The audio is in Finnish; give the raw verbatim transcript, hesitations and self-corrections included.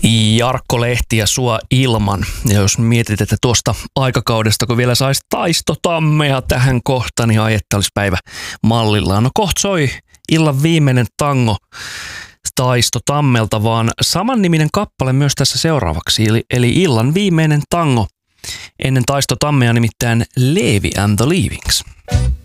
Jarkko Lehti ja Sua ilman. Ja jos mietit, että tuosta aikakaudesta, kun vielä saisi Taisto Tammea tähän kohtaan, niin ai että olisi päivä mallillaan. No kohta soi illan viimeinen tango Taisto Tammelta, vaan samanniminen kappale myös tässä seuraavaksi. Eli, eli illan viimeinen tango ennen Taisto Tammea, nimittäin Leevi and the Leavings.